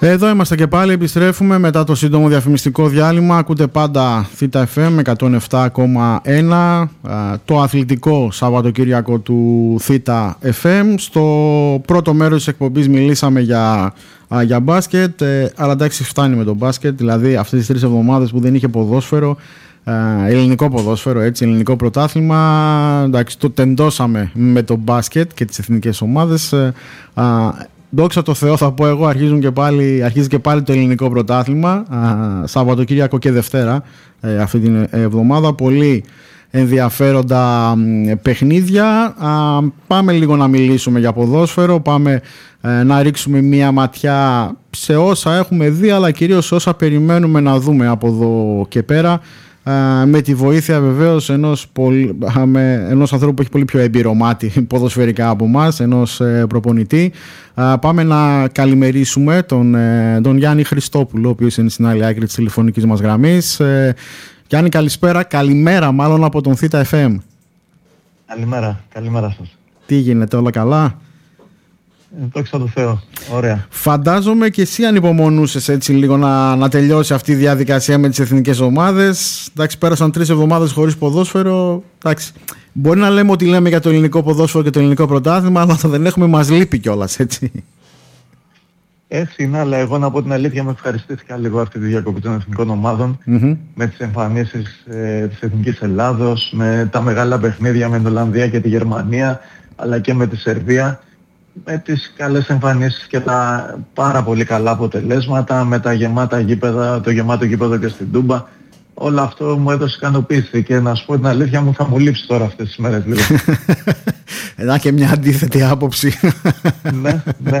Εδώ είμαστε και πάλι, επιστρέφουμε μετά το σύντομο διαφημιστικό διάλειμμα. Ακούτε πάντα Θήτα FM 107,1, το αθλητικό Σαββατοκύριακο του Θήτα FM. Στο πρώτο μέρος της εκπομπής μιλήσαμε για μπάσκετ, αλλά εντάξει, φτάνει με το μπάσκετ. Δηλαδή αυτές τις 3 εβδομάδες που δεν είχε ποδόσφαιρο, ελληνικό ποδόσφαιρο, έτσι, ελληνικό πρωτάθλημα, εντάξει, το τεντώσαμε με το μπάσκετ και τις εθνικές ομάδες. Δόξα τω Θεώ, θα πω εγώ, αρχίζει και πάλι το ελληνικό πρωτάθλημα, Σαββατοκύριακο και Δευτέρα αυτή την εβδομάδα. Πολύ ενδιαφέροντα παιχνίδια. Πάμε λίγο να μιλήσουμε για ποδόσφαιρο, πάμε να ρίξουμε μία ματιά σε όσα έχουμε δει, αλλά κυρίως όσα περιμένουμε να δούμε από εδώ και πέρα, με τη βοήθεια βεβαίως ενός ανθρώπου που έχει πολύ πιο έμπειρο μάτι ποδοσφαιρικά από εμάς, ενός προπονητή. Πάμε να καλημερίσουμε τον Γιάννη Χριστόπουλο, ο οποίος είναι στην άλλη άκρη της τηλεφωνικής μας γραμμής. Γιάννη, καλησπέρα, καλημέρα μάλλον από τον Θήτα FM. Καλημέρα σας. Τι γίνεται, όλα καλά? Δόξα τω Θεώ, ωραία. Φαντάζομαι και εσύ ανυπομονούσες έτσι λίγο να τελειώσει αυτή η διαδικασία με τις εθνικές ομάδες. Εντάξει, πέρασαν 3 εβδομάδες χωρίς ποδόσφαιρο. Εντάξει, μπορεί να λέμε ότι λέμε για το ελληνικό ποδόσφαιρο και το ελληνικό πρωτάθλημα, αλλά όταν δεν έχουμε μας λείπει κιόλας, έτσι. Έτσι είναι, αλλά εγώ να πω την αλήθεια, με ευχαριστήθηκα λίγο αυτή τη διακοπή των εθνικών ομάδων, με τις εμφανίσεις της Εθνικής Ελλάδος, με τα μεγάλα παιχνίδια με την Ολλανδία και τη Γερμανία, αλλά και με τη Σερβία, με τις καλές εμφανίσεις και τα πάρα πολύ καλά αποτελέσματα, με τα γεμάτα γήπεδα, το γεμάτο γήπεδο και στην Τούμπα. Όλο αυτό μου έδωσε ικανοποίηση και να σου πω την αλήθεια μου, θα μου λείψει τώρα αυτές τις μέρες λίγο. Να και μια αντίθετη άποψη. Ναι.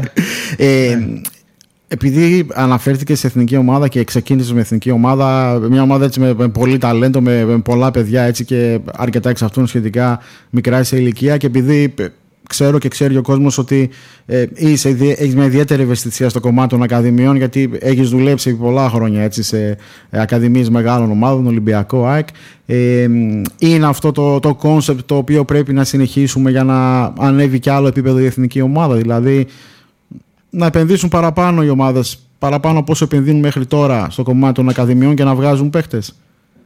Επειδή αναφέρθηκε σε εθνική ομάδα και ξεκίνησε με εθνική ομάδα, μια ομάδα έτσι με πολύ ταλέντο, με πολλά παιδιά έτσι και αρκετά εξ αυτών σχετικά μικρά σε ηλικία, και επειδή ξέρω και ξέρει ο κόσμος ότι έχεις μια ιδιαίτερη ευαισθησία στο κομμάτι των ακαδημιών, γιατί έχεις δουλέψει επί πολλά χρόνια έτσι, σε ακαδημίες μεγάλων ομάδων, Ολυμπιακό, ΑΕΚ. Είναι αυτό το κόνσεπτ το οποίο πρέπει να συνεχίσουμε για να ανέβει κι άλλο επίπεδο η εθνική ομάδα, δηλαδή να επενδύσουν παραπάνω οι ομάδες, παραπάνω από όσο επενδύουν μέχρι τώρα στο κομμάτι των ακαδημιών και να βγάζουν παίχτες?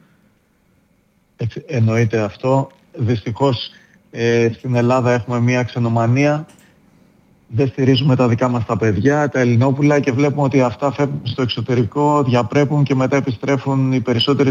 Εννοείται αυτό. Δυστυχώς στην Ελλάδα έχουμε μια ξενομανία. Δεν στηρίζουμε τα δικά μας τα παιδιά, τα Ελληνόπουλα, και βλέπουμε ότι αυτά φεύγουν στο εξωτερικό, διαπρέπουν και μετά επιστρέφουν οι περισσότεροι